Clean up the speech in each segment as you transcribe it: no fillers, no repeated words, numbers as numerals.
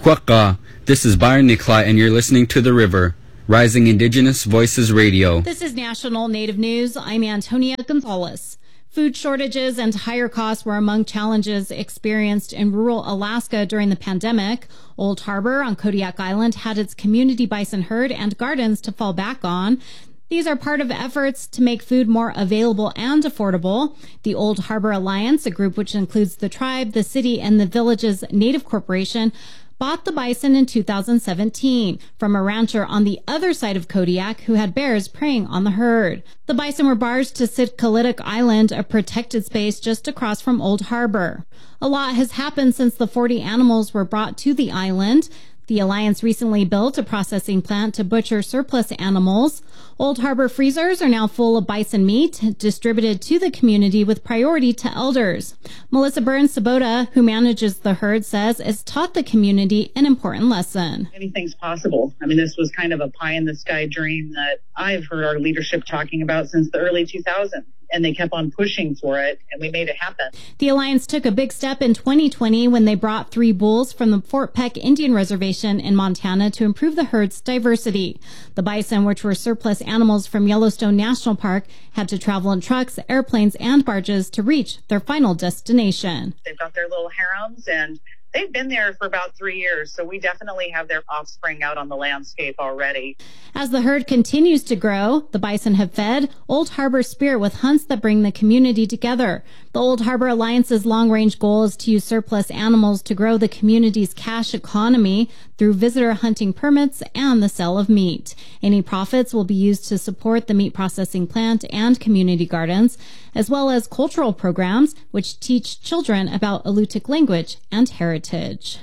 Kwaka, this is Byron Nikolai, and you're listening to The River, Rising Indigenous Voices Radio. This is National Native News. I'm Antonia Gonzalez. Food shortages and higher costs were among challenges experienced in rural Alaska during the pandemic. Old Harbor on Kodiak Island had its community bison herd and gardens to fall back on. These are part of efforts to make food more available and affordable. The Old Harbor Alliance, a group which includes the tribe, the city, and the village's Native Corporation, bought the bison in 2017 from a rancher on the other side of Kodiak who had bears preying on the herd. The bison were barged to Sitkalituk Island, a protected space just across from Old Harbor. A lot has happened since the 40 animals were brought to the island. The Alliance recently built a processing plant to butcher surplus animals. Old Harbor freezers are now full of bison meat, distributed to the community with priority to elders. Melissa Burns-Sabota, who manages the herd, says it's taught the community an important lesson. Anything's possible. I mean, this was kind of a pie-in-the-sky dream that I've heard our leadership talking about since the early 2000s. And they kept on pushing for it, and we made it happen. The Alliance took a big step in 2020 when they brought 3 bulls from the Fort Peck Indian Reservation in Montana to improve the herd's diversity. The bison, which were surplus animals from Yellowstone National Park, had to travel in trucks, airplanes, and barges to reach their final destination. They've got their little harems, and they've been there for about 3 years, so we definitely have their offspring out on the landscape already. As the herd continues to grow, the bison have fed Old Harbor spirit with hunts that bring the community together. The Old Harbor Alliance's long-range goal is to use surplus animals to grow the community's cash economy through visitor hunting permits and the sale of meat. Any profits will be used to support the meat processing plant and community gardens, as well as cultural programs which teach children about Alutiiq language and heritage.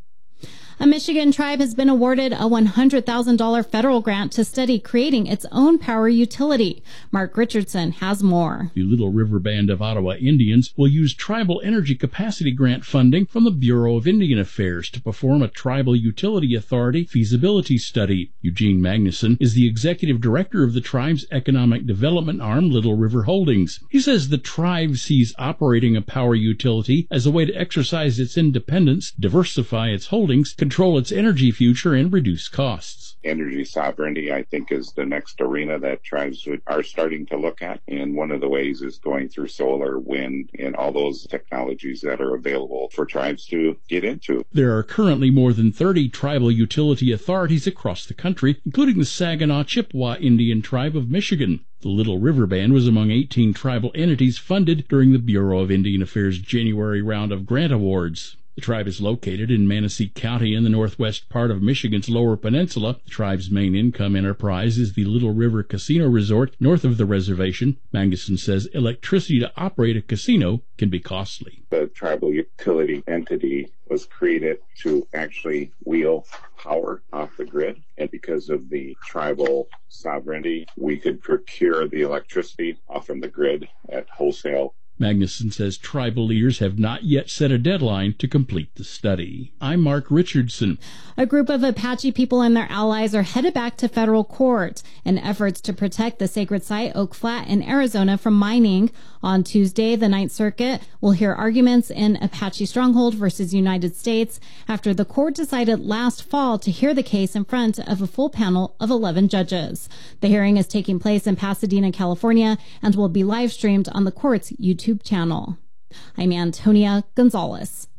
A Michigan tribe has been awarded a $100,000 federal grant to study creating its own power utility. Mark Richardson has more. The Little River Band of Ottawa Indians will use Tribal Energy Capacity Grant funding from the Bureau of Indian Affairs to perform a Tribal Utility Authority feasibility study. Eugene Magnuson is the executive director of the tribe's economic development arm, Little River Holdings. He says the tribe sees operating a power utility as a way to exercise its independence, diversify its holdings, control its energy future, and reduce costs. Energy sovereignty, I think, is the next arena that tribes are starting to look at. And one of the ways is going through solar, wind, and all those technologies that are available for tribes to get into. There are currently more than 30 tribal utility authorities across the country, including the Saginaw Chippewa Indian Tribe of Michigan. The Little River Band was among 18 tribal entities funded during the Bureau of Indian Affairs' January round of grant awards. The tribe is located in Manistee County in the northwest part of Michigan's Lower Peninsula. The tribe's main income enterprise is the Little River Casino Resort north of the reservation. Magnuson says electricity to operate a casino can be costly. The tribal utility entity was created to actually wheel power off the grid. And because of the tribal sovereignty, we could procure the electricity off from the grid at wholesale. Magnuson says tribal leaders have not yet set a deadline to complete the study. I'm Mark Richardson. A group of Apache people and their allies are headed back to federal court in efforts to protect the sacred site Oak Flat in Arizona from mining. On Tuesday, the Ninth Circuit will hear arguments in Apache Stronghold versus United States after the court decided last fall to hear the case in front of a full panel of 11 judges. The hearing is taking place in Pasadena, California, and will be live streamed on the court's YouTube channel. I'm Antonia Gonzalez.